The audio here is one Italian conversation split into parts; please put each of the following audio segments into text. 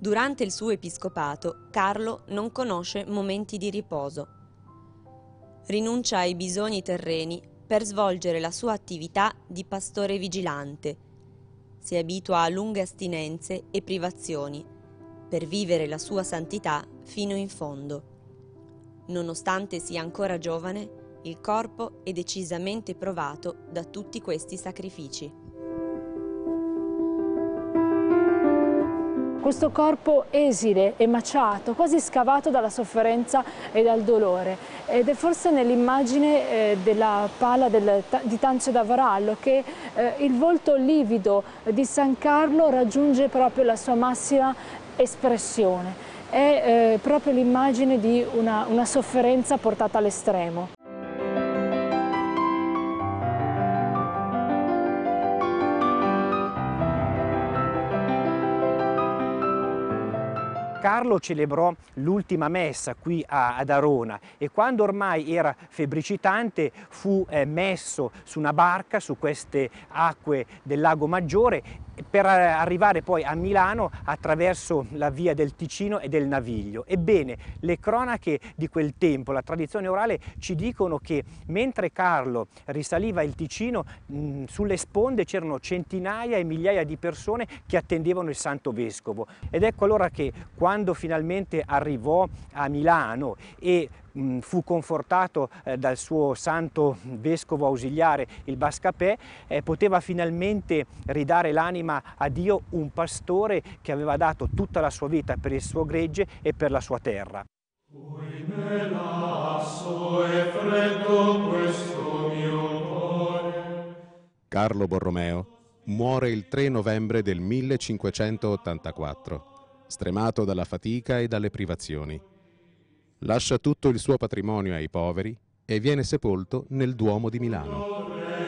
Durante il suo episcopato, Carlo non conosce momenti di riposo. Rinuncia ai bisogni terreni per svolgere la sua attività di pastore vigilante. Si abitua a lunghe astinenze e privazioni per vivere la sua santità fino in fondo. Nonostante sia ancora giovane, il corpo è decisamente provato da tutti questi sacrifici. Questo corpo esile, emaciato, quasi scavato dalla sofferenza e dal dolore, ed è forse nell'immagine della pala di Tancio d'Avarallo che il volto livido di San Carlo raggiunge proprio la sua massima espressione. È proprio l'immagine di una sofferenza portata all'estremo. Carlo celebrò l'ultima messa qui ad Arona e quando ormai era febbricitante fu messo su una barca su queste acque del Lago Maggiore per arrivare poi a Milano attraverso la via del Ticino e del Naviglio. Ebbene, le cronache di quel tempo, la tradizione orale ci dicono che mentre Carlo risaliva il Ticino, sulle sponde c'erano centinaia e migliaia di persone che attendevano il Santo Vescovo. Ed ecco allora che quando finalmente arrivò a Milano e fu confortato dal suo santo vescovo ausiliare, il Bascapè, poteva finalmente ridare l'anima a Dio, un pastore che aveva dato tutta la sua vita per il suo gregge e per la sua terra. Oimè lasso e freddo questo mio cuore. Carlo Borromeo muore il 3 novembre del 1584, stremato dalla fatica e dalle privazioni. Lascia tutto il suo patrimonio ai poveri e viene sepolto nel Duomo di Milano.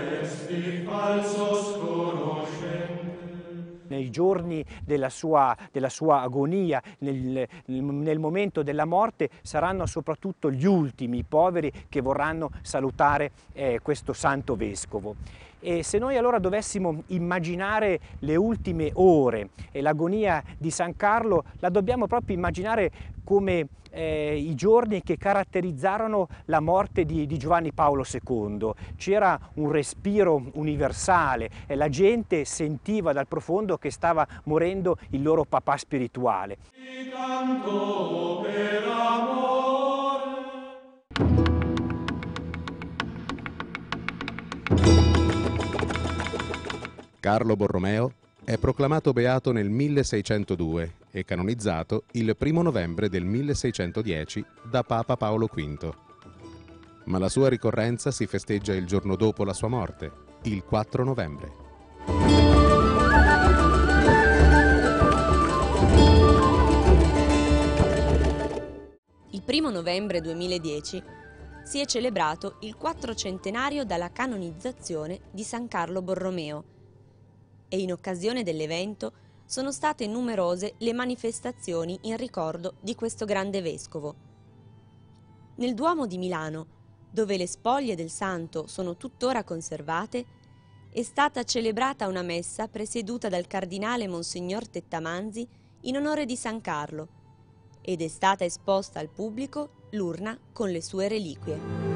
Nei giorni della sua agonia, nel momento della morte, saranno soprattutto gli ultimi, i poveri, che vorranno salutare questo santo vescovo. E se noi allora dovessimo immaginare le ultime ore e l'agonia di San Carlo, la dobbiamo proprio immaginare come i giorni che caratterizzarono la morte di Giovanni Paolo II. C'era un respiro universale e la gente sentiva dal profondo che stava morendo il loro papà spirituale. Carlo Borromeo è proclamato beato nel 1602 e canonizzato il 1 novembre del 1610 da Papa Paolo V. Ma la sua ricorrenza si festeggia il giorno dopo la sua morte, il 4 novembre. Il 1 novembre 2010 si è celebrato il 400° dalla canonizzazione di San Carlo Borromeo e in occasione dell'evento sono state numerose le manifestazioni in ricordo di questo grande vescovo. Nel Duomo di Milano, dove le spoglie del santo sono tuttora conservate, è stata celebrata una messa presieduta dal cardinale Monsignor Tettamanzi in onore di San Carlo ed è stata esposta al pubblico l'urna con le sue reliquie.